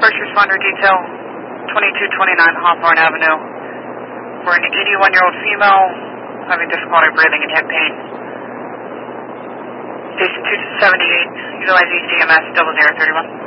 First responder detail, 2229 Hawthorne Avenue. For an 81-year-old female having difficulty breathing and hip pain. Station 278, utilize ECMS 0031.